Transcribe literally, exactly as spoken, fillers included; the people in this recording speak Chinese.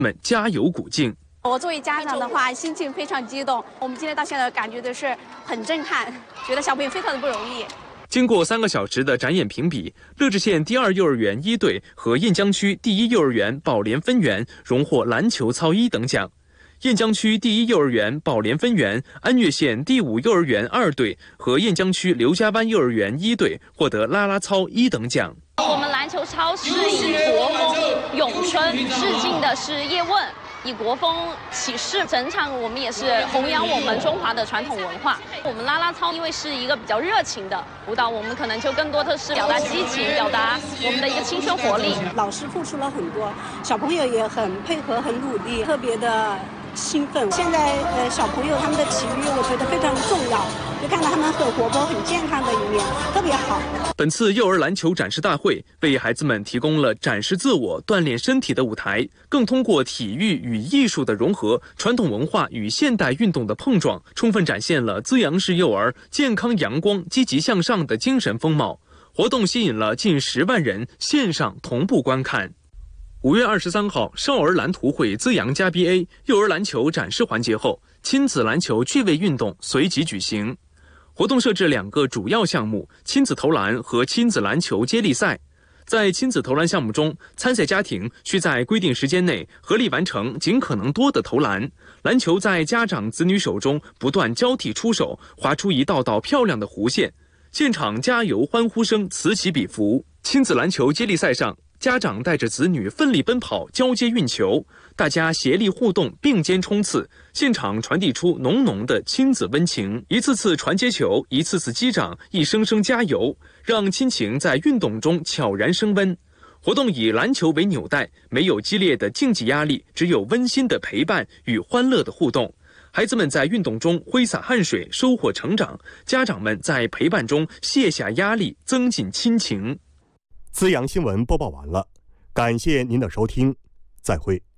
们加油鼓劲。 我作为家长的话，心情非常激动。我们今天到现在感觉的是很震撼，觉得小朋友非常的不容易。 经过三个小时的展演评比，乐至县第二幼儿园一队和雁江区第一幼儿园宝莲分园荣获篮球操一等奖。雁江区第一幼儿园宝莲分园、安岳县第五幼儿园二队和雁江区刘家湾幼儿园一队获得啦啦操一等奖。 我们篮球操是以国风咏春致敬的是叶问，以国风起势，整场我们也是弘扬我们中华的传统文化。我们啦啦操因为是一个比较热情的舞蹈，我们可能就更多的是表达激情，表达我们的一个青春活力。 老师付出了很多，小朋友也很配合，很努力，特别的兴奋。现在呃小朋友他们的体育我觉得非常重要，就看到他们很活泼很健康的一面，特别好。 本次幼儿篮球展示大会为孩子们提供了展示自我、锻炼身体的舞台，更通过体育与艺术的融合、传统文化与现代运动的碰撞，充分展现了资阳市幼儿健康阳光、积极向上的精神风貌。活动吸引了近十万人线上同步观看。五月二十三号，少儿篮图会资阳加 B A 幼儿篮球展示环节后，亲子篮球趣味运动随即举行。活动设置两个主要项目：亲子投篮和亲子篮球接力赛。在亲子投篮项目中，参赛家庭需在规定时间内合力完成尽可能多的投篮，篮球在家长子女手中不断交替出手，划出一道道漂亮的弧线，现场加油欢呼声此起彼伏。亲子篮球接力赛上，家长带着子女奋力奔跑，交接运球，大家协力互动，并肩冲刺，现场传递出浓浓的亲子温情。一次次传接球，一次次击掌，一声声加油，让亲情在运动中悄然升温。活动以篮球为纽带，没有激烈的竞技压力，只有温馨的陪伴与欢乐的互动。孩子们在运动中挥洒汗水，收获成长；家长们在陪伴中卸下压力，增进亲情。 资阳新闻播报完了，感谢您的收听，再会。